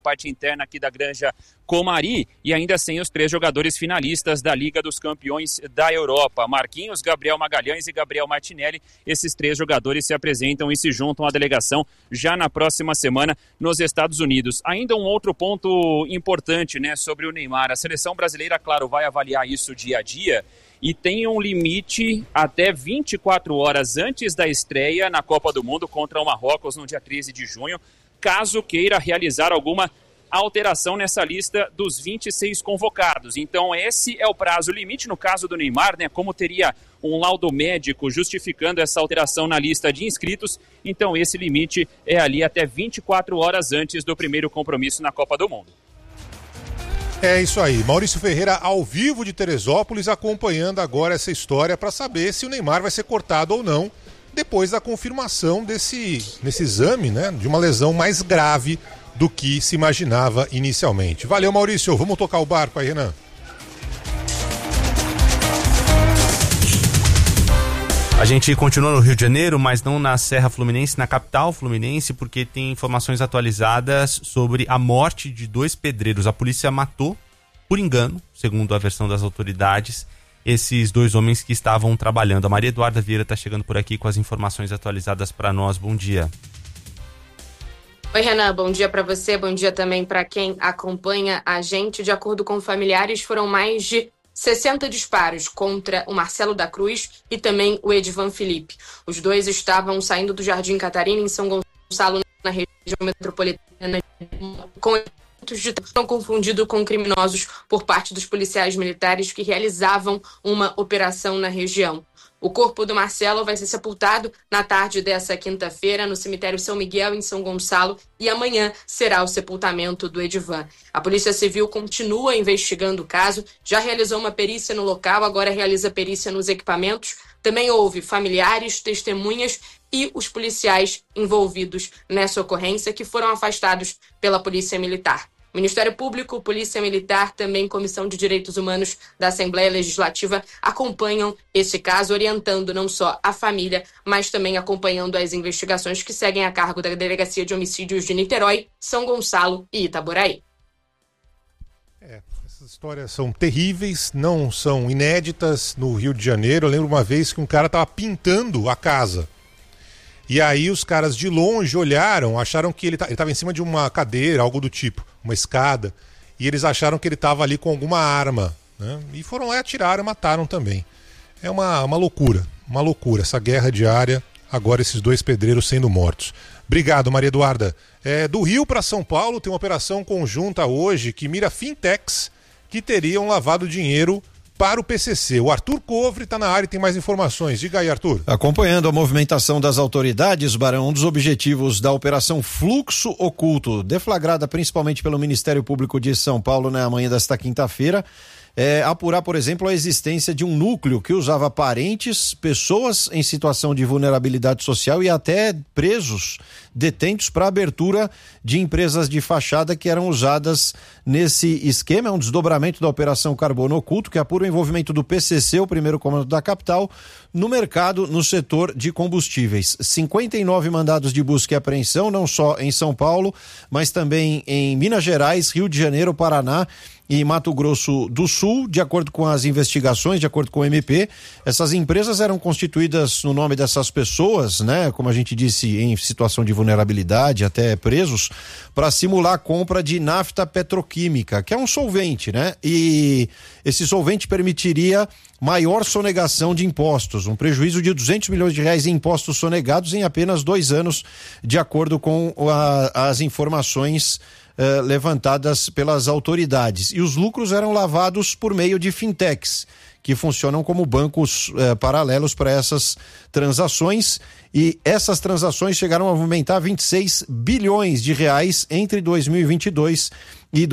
parte interna aqui da Granja Comari, e ainda sem os 3 jogadores finalistas da Liga dos Campeões da Europa. Marquinhos, Gabriel Magalhães e Gabriel Martinelli, esses 3 jogadores se apresentam e se juntam à delegação já na próxima semana nos Estados Unidos. Ainda um outro ponto importante, né, sobre o Neymar. A seleção brasileira, claro, vai avaliar isso dia a dia e tem um limite até 24 horas antes da estreia na Copa do Mundo contra o Marrocos no dia 13 de junho, caso queira realizar alguma alteração nessa lista dos 26 convocados. Então esse é o prazo limite no caso do Neymar, né? Como teria um laudo médico justificando essa alteração na lista de inscritos, então esse limite é ali até 24 horas antes do primeiro compromisso na Copa do Mundo. É isso aí, Maurício Ferreira ao vivo de Teresópolis, acompanhando agora essa história para saber se o Neymar vai ser cortado ou não, depois da confirmação nesse exame, né, de uma lesão mais grave do que se imaginava inicialmente. Valeu, Maurício, vamos tocar o barco aí, Renan. A gente continua no Rio de Janeiro, mas não na Serra Fluminense, na capital fluminense, porque tem informações atualizadas sobre a morte de 2 pedreiros. A polícia matou, por engano, segundo a versão das autoridades, esses 2 homens que estavam trabalhando. A Maria Eduarda Vieira está chegando por aqui com as informações atualizadas para nós. Bom dia. Oi, Renan, bom dia para você, bom dia também para quem acompanha a gente. De acordo com familiares, foram mais de 60 disparos contra o Marcelo da Cruz e também o Edivan Felipe. Os 2 estavam saindo do Jardim Catarina, em São Gonçalo, na região metropolitana, com de foram confundidos com criminosos por parte dos policiais militares que realizavam uma operação na região. O corpo do Marcelo vai ser sepultado na tarde dessa quinta-feira no cemitério São Miguel, em São Gonçalo, e amanhã será o sepultamento do Edivan. A Polícia Civil continua investigando o caso, já realizou uma perícia no local, agora realiza perícia nos equipamentos. Também houve familiares, testemunhas e os policiais envolvidos nessa ocorrência que foram afastados pela Polícia Militar. Ministério Público, Polícia Militar, também Comissão de Direitos Humanos da Assembleia Legislativa acompanham esse caso, orientando não só a família, mas também acompanhando as investigações que seguem a cargo da Delegacia de Homicídios de Niterói, São Gonçalo e Itaboraí. Essas histórias são terríveis, não são inéditas no Rio de Janeiro. Eu lembro uma vez que um cara estava pintando a casa. E aí os caras de longe olharam, acharam que ele estava em cima de uma cadeira, algo do tipo, uma escada, e eles acharam que ele estava ali com alguma arma, né? E foram lá e atiraram, mataram também. É uma loucura, essa guerra diária, agora esses 2 pedreiros sendo mortos. Obrigado, Maria Eduarda. Do Rio para São Paulo tem uma operação conjunta hoje que mira fintechs que teriam lavado dinheiro para o PCC. O Arthur Covre está na área e tem mais informações. Diga aí, Arthur. Acompanhando a movimentação das autoridades, Barão, um dos objetivos da Operação Fluxo Oculto, deflagrada principalmente pelo Ministério Público de São Paulo na manhã desta quinta-feira, é apurar, por exemplo, a existência de um núcleo que usava parentes, pessoas em situação de vulnerabilidade social e até presos, detentos, para abertura de empresas de fachada que eram usadas nesse esquema. É um desdobramento da Operação Carbono Oculto, que apura o envolvimento do PCC, o primeiro comando da capital, no mercado, no setor de combustíveis. 59 mandados de busca e apreensão, não só em São Paulo, mas também em Minas Gerais, Rio de Janeiro, Paraná e Mato Grosso do Sul. De acordo com as investigações, de acordo com o MP, essas empresas eram constituídas no nome dessas pessoas, né, como a gente disse, em situação de vulnerabilidade, até presos, para simular a compra de nafta petroquímica, que é um solvente, né? E esse solvente permitiria maior sonegação de impostos, um prejuízo de 200 milhões de reais em impostos sonegados em apenas 2 anos, de acordo com as informações levantadas pelas autoridades. E os lucros eram lavados por meio de fintechs, que funcionam como bancos paralelos para essas transações, e essas transações chegaram a movimentar 26 bilhões de reais entre 2022 e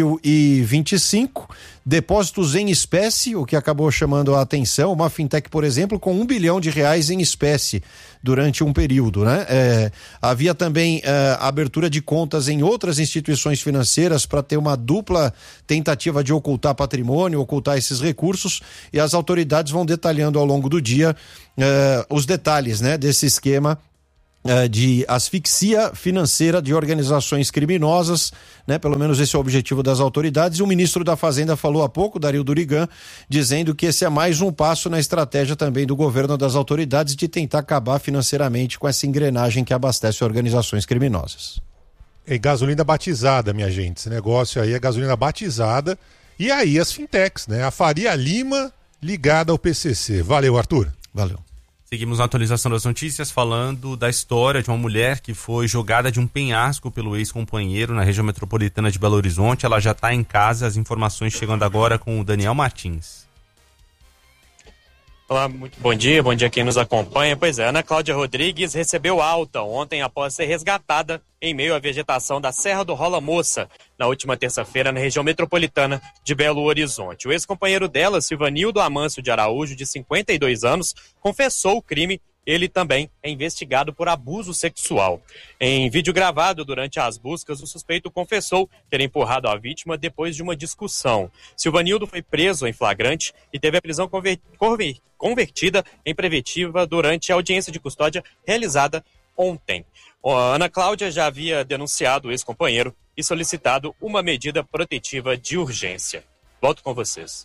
2025, depósitos em espécie, o que acabou chamando a atenção. Uma fintech, por exemplo, com 1 bilhão de reais em espécie durante um período, né? Havia também abertura de contas em outras instituições financeiras para ter uma dupla tentativa de ocultar patrimônio, ocultar esses recursos, e as autoridades vão detalhando ao longo do dia os detalhes, né, desse esquema de asfixia financeira de organizações criminosas, né? Pelo menos esse é o objetivo das autoridades. E o ministro da Fazenda falou há pouco, Dario Durigan, dizendo que esse é mais um passo na estratégia também do governo, das autoridades, de tentar acabar financeiramente com essa engrenagem que abastece organizações criminosas. É gasolina batizada, minha gente. Esse negócio aí é gasolina batizada. E aí as fintechs, né? A Faria Lima ligada ao PCC. Valeu, Arthur. Valeu. Seguimos na atualização das notícias falando da história de uma mulher que foi jogada de um penhasco pelo ex-companheiro na região metropolitana de Belo Horizonte. Ela já está em casa, as informações chegando agora com o Daniel Martins. Olá, muito bom dia quem nos acompanha. Pois é, Ana Cláudia Rodrigues recebeu alta ontem após ser resgatada em meio à vegetação da Serra do Rola Moça, na última terça-feira na região metropolitana de Belo Horizonte. O ex-companheiro dela, Silvanildo Amâncio de Araújo, de 52 anos, confessou o crime. Ele também é investigado por abuso sexual. Em vídeo gravado durante as buscas, o suspeito confessou ter empurrado a vítima depois de uma discussão. Silvanildo foi preso em flagrante e teve a prisão convertida em preventiva durante a audiência de custódia realizada ontem. A Ana Cláudia já havia denunciado o ex-companheiro e solicitado uma medida protetiva de urgência. Volto com vocês.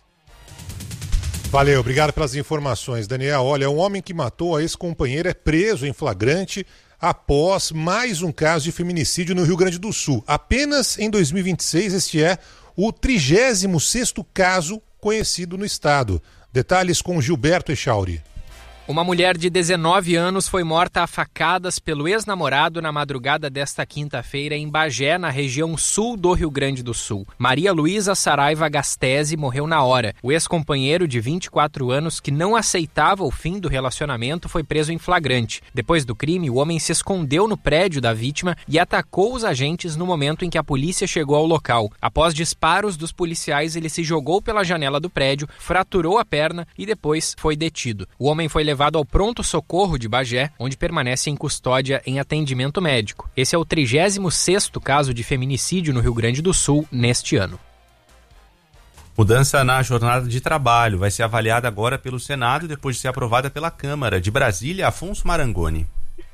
Valeu, obrigado pelas informações, Daniel. Olha, um homem que matou a ex-companheira é preso em flagrante após mais um caso de feminicídio no Rio Grande do Sul. Apenas em 2026, este é o 36º caso conhecido no estado. Detalhes com Gilberto Echauri. Uma mulher de 19 anos foi morta a facadas pelo ex-namorado na madrugada desta quinta-feira em Bagé, na região sul do Rio Grande do Sul. Maria Luísa Saraiva Gastese morreu na hora. O ex-companheiro de 24 anos, que não aceitava o fim do relacionamento, foi preso em flagrante. Depois do crime, o homem se escondeu no prédio da vítima e atacou os agentes no momento em que a polícia chegou ao local. Após disparos dos policiais, ele se jogou pela janela do prédio, fraturou a perna e depois foi detido. O homem foi levado ao pronto-socorro de Bagé, onde permanece em custódia em atendimento médico. Esse é o 36º caso de feminicídio no Rio Grande do Sul neste ano. Mudança na jornada de trabalho vai ser avaliada agora pelo Senado, depois de ser aprovada pela Câmara. De Brasília, Afonso Marangoni.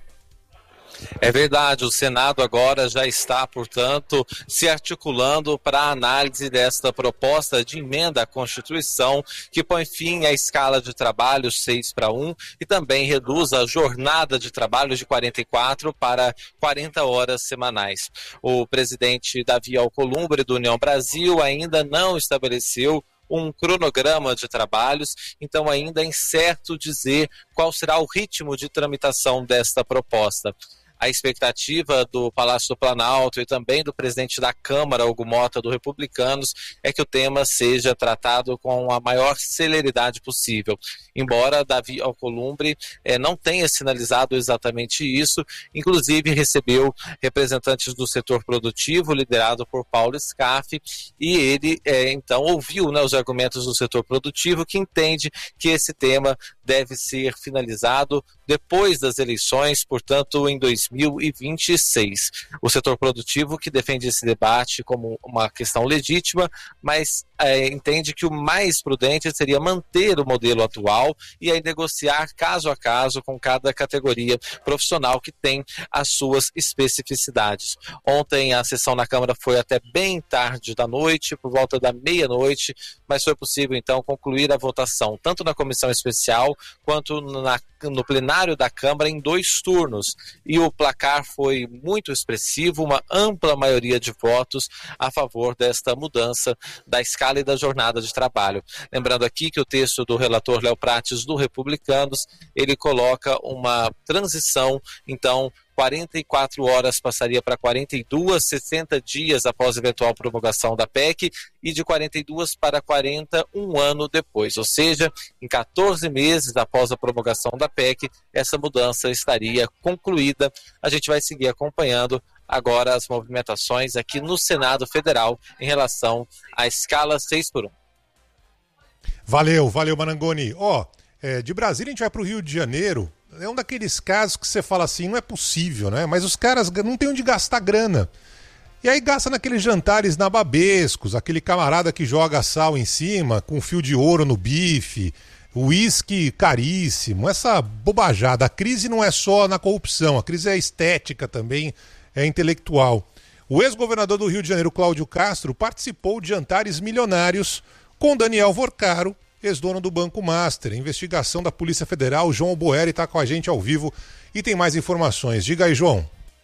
É verdade, o Senado agora já está, portanto, se articulando para a análise desta proposta de emenda à Constituição que põe fim à escala de trabalho 6-1 e também reduz a jornada de trabalho de 44 para 40 horas semanais. O presidente Davi Alcolumbre, do União Brasil, ainda não estabeleceu um cronograma de trabalhos, então ainda é incerto dizer qual será o ritmo de tramitação desta proposta. A expectativa do Palácio do Planalto e também do presidente da Câmara, Hugo Mota, do Republicanos, é que o tema seja tratado com a maior celeridade possível. Embora Davi Alcolumbre não tenha sinalizado exatamente isso, inclusive recebeu representantes do setor produtivo, liderado por Paulo Scaff, e ele então ouviu os argumentos do setor produtivo, que entende que esse tema deve ser finalizado depois das eleições, portanto, em 2026. O setor produtivo, que defende esse debate como uma questão legítima, mas entende que o mais prudente seria manter o modelo atual e aí negociar caso a caso com cada categoria profissional que tem as suas especificidades. Ontem a sessão na Câmara foi até bem tarde da noite, por volta da meia-noite, mas foi possível então concluir a votação, tanto na comissão especial quanto no plenário da Câmara em 2 turnos, e o placar foi muito expressivo, uma ampla maioria de votos a favor desta mudança da escala e da jornada de trabalho. Lembrando aqui que o texto do relator Léo Prates, do Republicanos, ele coloca uma transição, então 44 horas passaria para 42, 60 dias após a eventual promulgação da PEC, e de 42 para 40, um ano depois. Ou seja, em 14 meses após a promulgação da PEC, essa mudança estaria concluída. A gente vai seguir acompanhando agora as movimentações aqui no Senado Federal em relação à escala 6-1. Valeu, Marangoni. De Brasília a gente vai para o Rio de Janeiro. É um daqueles casos que você fala assim, não é possível, né? Mas os caras não têm onde gastar grana. E aí gasta naqueles jantares nababescos, aquele camarada que joga sal em cima, com fio de ouro no bife, uísque caríssimo, essa bobajada. A crise não é só na corrupção, a crise é estética também, é intelectual. O ex-governador do Rio de Janeiro, Cláudio Castro, participou de jantares milionários com Daniel Vorcaro, ex-dono do Banco Master. Investigação da Polícia Federal, João Boeri está com a gente ao vivo e tem mais informações. Diga aí, João.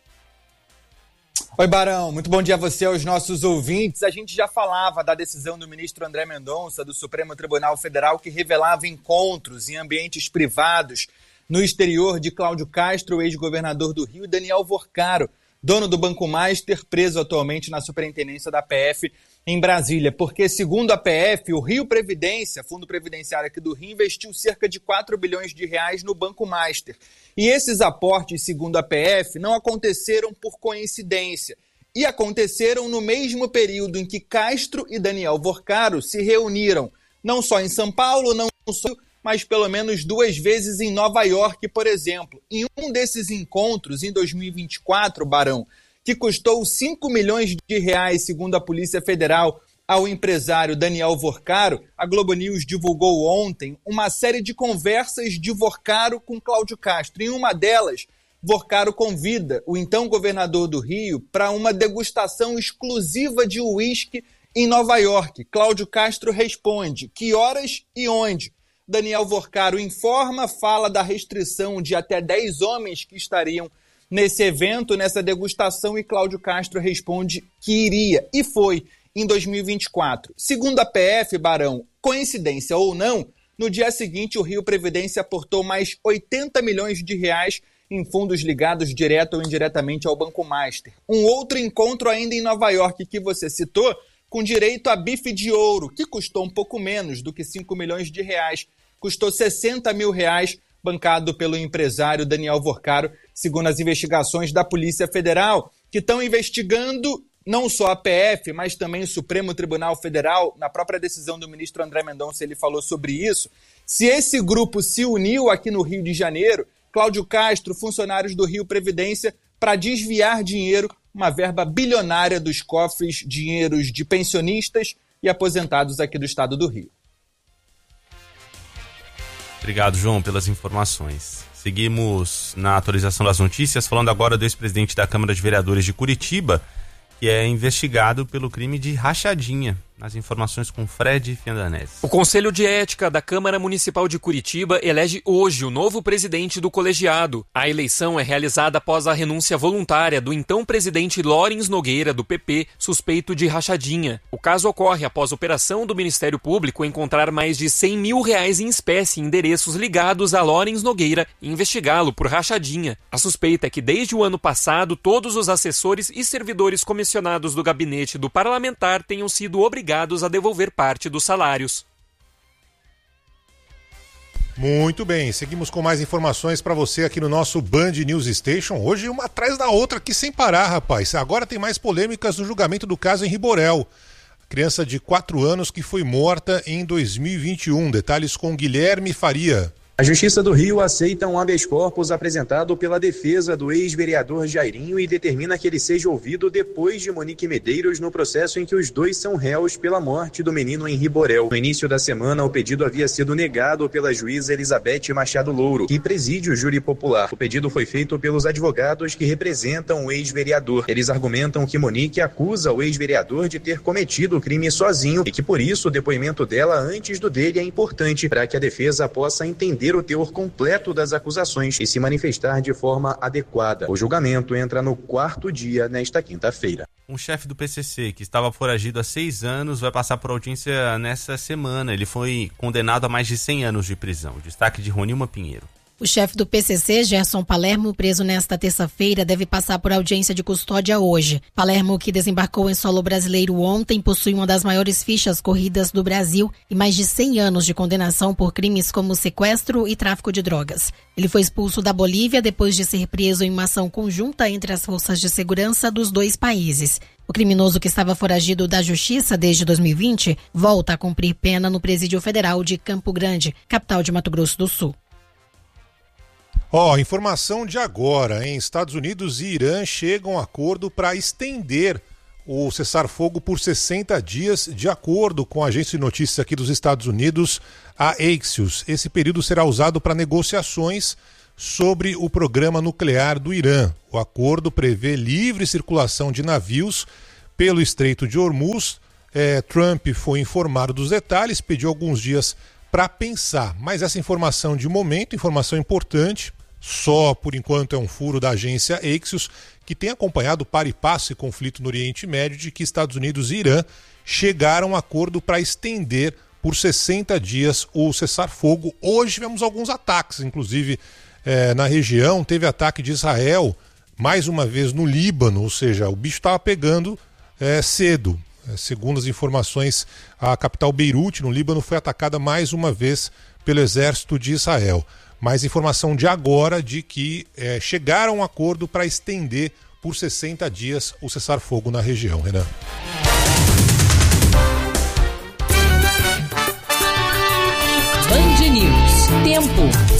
Oi, Barão. Muito bom dia a você, aos nossos ouvintes. A gente já falava da decisão do ministro André Mendonça, do Supremo Tribunal Federal, que revelava encontros em ambientes privados no exterior de Cláudio Castro, ex-governador do Rio, e Daniel Vorcaro, dono do Banco Master, preso atualmente na superintendência da PF em Brasília. Porque, segundo a PF, o Rio Previdência, Fundo Previdenciário aqui do Rio, investiu cerca de 4 bilhões de reais no Banco Master. E esses aportes, segundo a PF, não aconteceram por coincidência. E aconteceram no mesmo período em que Castro e Daniel Vorcaro se reuniram, não só em São Paulo, não só, mas pelo menos 2 vezes em Nova York, por exemplo. Em um desses encontros, em 2024, Barão, que custou 5 milhões de reais, segundo a Polícia Federal, ao empresário Daniel Vorcaro, a Globo News divulgou ontem uma série de conversas de Vorcaro com Cláudio Castro. Em uma delas, Vorcaro convida o então governador do Rio para uma degustação exclusiva de uísque em Nova York. Cláudio Castro responde: que horas e onde? Daniel Vorcaro informa, fala da restrição de até 10 homens que estariam nesse evento, nessa degustação, e Cláudio Castro responde que iria, e foi em 2024. Segundo a PF, Barão, coincidência ou não, no dia seguinte o Rio Previdência aportou mais 80 milhões de reais em fundos ligados direto ou indiretamente ao Banco Master. Um outro encontro ainda em Nova York que você citou, com direito a bife de ouro, que custou um pouco menos do que 5 milhões de reais, custou 60 mil reais, bancado pelo empresário Daniel Vorcaro, segundo as investigações da Polícia Federal, que estão investigando não só a PF, mas também o Supremo Tribunal Federal. Na própria decisão do ministro André Mendonça, ele falou sobre isso. Se esse grupo se uniu aqui no Rio de Janeiro, Cláudio Castro, funcionários do Rio Previdência, para desviar dinheiro, uma verba bilionária dos cofres, dinheiros de pensionistas e aposentados aqui do estado do Rio. Obrigado, João, pelas informações. Seguimos na atualização das notícias, falando agora do ex-presidente da Câmara de Vereadores de Curitiba, que é investigado pelo crime de rachadinha. As informações com Fred Fiandanese. O Conselho de Ética da Câmara Municipal de Curitiba elege hoje o novo presidente do colegiado. A eleição é realizada após a renúncia voluntária do então presidente Lawrence Nogueira, do PP, suspeito de rachadinha. O caso ocorre após a operação do Ministério Público encontrar mais de 100 mil reais em espécie em endereços ligados a Lawrence Nogueira e investigá-lo por rachadinha. A suspeita é que desde o ano passado todos os assessores e servidores comissionados do gabinete do parlamentar tenham sido obrigados a devolver parte dos salários. Muito bem, seguimos com mais informações para você aqui no nosso Band News Station. Hoje uma atrás da outra aqui sem parar, rapaz. Agora tem mais polêmicas no julgamento do caso em Riborel. Criança de 4 anos que foi morta em 2021. Detalhes com Guilherme Faria. A Justiça do Rio aceita um habeas corpus apresentado pela defesa do ex-vereador Jairinho e determina que ele seja ouvido depois de Monique Medeiros no processo em que os dois são réus pela morte do menino em Riborel. No início da semana, o pedido havia sido negado pela juíza Elizabeth Machado Louro, que preside o júri popular. O pedido foi feito pelos advogados que representam o ex-vereador. Eles argumentam que Monique acusa o ex-vereador de ter cometido o crime sozinho e que, por isso, o depoimento dela antes do dele é importante para que a defesa possa entender o teor completo das acusações e se manifestar de forma adequada. O julgamento entra no 4º dia nesta quinta-feira. Um chefe do PCC que estava foragido há 6 anos vai passar por audiência nessa semana. Ele foi condenado a mais de 100 anos de prisão. Destaque de Ronilma Pinheiro. O chefe do PCC, Gerson Palermo, preso nesta terça-feira, deve passar por audiência de custódia hoje. Palermo, que desembarcou em solo brasileiro ontem, possui uma das maiores fichas corridas do Brasil e mais de 100 anos de condenação por crimes como sequestro e tráfico de drogas. Ele foi expulso da Bolívia depois de ser preso em uma ação conjunta entre as forças de segurança dos dois países. O criminoso, que estava foragido da Justiça desde 2020, volta a cumprir pena no Presídio Federal de Campo Grande, capital de Mato Grosso do Sul. Informação de agora, hein? Estados Unidos e Irã chegam a acordo para estender o cessar-fogo por 60 dias, de acordo com a agência de notícias aqui dos Estados Unidos, a Axios. Esse período será usado para negociações sobre o programa nuclear do Irã. O acordo prevê livre circulação de navios pelo Estreito de Hormuz. Trump foi informado dos detalhes, pediu alguns dias para pensar, mas essa informação de momento, informação importante, só por enquanto é um furo da agência Axios, que tem acompanhado para e passo esse conflito no Oriente Médio, de que Estados Unidos e Irã chegaram a um acordo para estender por 60 dias o cessar-fogo. Hoje tivemos alguns ataques, inclusive na região, teve ataque de Israel, mais uma vez no Líbano, ou seja, o bicho estava pegando cedo. Segundo as informações, a capital Beirute, no Líbano, foi atacada mais uma vez pelo exército de Israel. Mais informação de agora de que chegaram a um acordo para estender por 60 dias o cessar-fogo na região. Renan. Band News. Tempo.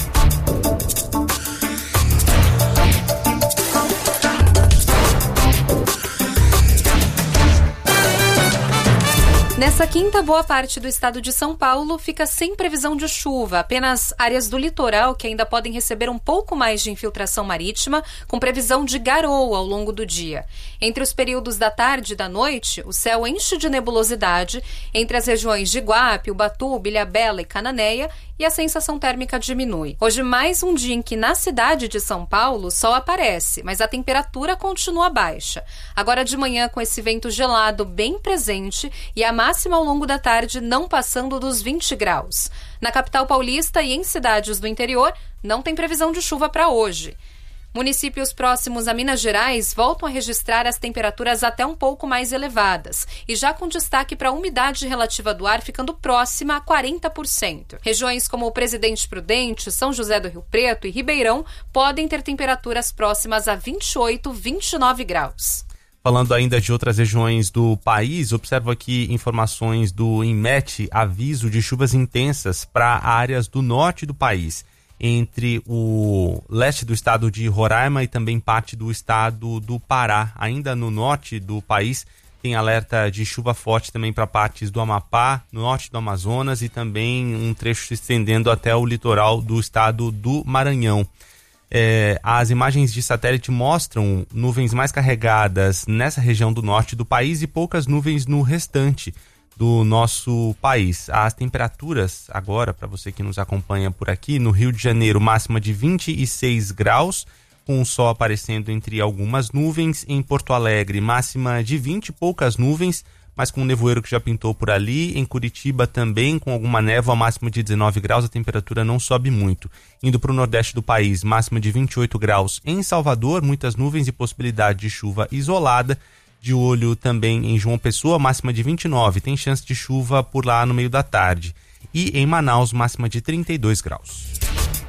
Nessa quinta, boa parte do estado de São Paulo fica sem previsão de chuva. Apenas áreas do litoral que ainda podem receber um pouco mais de infiltração marítima, com previsão de garoa ao longo do dia. Entre os períodos da tarde e da noite, o céu enche de nebulosidade entre as regiões de Iguape, Ubatuba, Ilhabela e Cananéia, e a sensação térmica diminui. Hoje, mais um dia em que na cidade de São Paulo o sol aparece, mas a temperatura continua baixa. Agora de manhã, com esse vento gelado bem presente e a máxima ao longo da tarde não passando dos 20 graus. Na capital paulista e em cidades do interior, não tem previsão de chuva para hoje. Municípios próximos a Minas Gerais voltam a registrar as temperaturas até um pouco mais elevadas e já com destaque para a umidade relativa do ar ficando próxima a 40%. Regiões como o Presidente Prudente, São José do Rio Preto e Ribeirão podem ter temperaturas próximas a 28, 29 graus. Falando ainda de outras regiões do país, observo aqui informações do INMET, aviso de chuvas intensas para áreas do norte do país, entre o leste do estado de Roraima e também parte do estado do Pará. Ainda no norte do país tem alerta de chuva forte também para partes do Amapá, norte do Amazonas e também um trecho se estendendo até o litoral do estado do Maranhão. As imagens de satélite mostram nuvens mais carregadas nessa região do norte do país e poucas nuvens no restante do nosso país. As temperaturas agora, para você que nos acompanha por aqui, no Rio de Janeiro, máxima de 26 graus, com o sol aparecendo entre algumas nuvens. Em Porto Alegre, máxima de 20 e poucas nuvens, mas com um nevoeiro que já pintou por ali. Em Curitiba também, com alguma névoa, máxima de 19 graus, a temperatura não sobe muito. Indo para o nordeste do país, máxima de 28 graus. Em Salvador, muitas nuvens e possibilidade de chuva isolada. De olho também em João Pessoa, máxima de 29, tem chance de chuva por lá no meio da tarde. E em Manaus, máxima de 32 graus.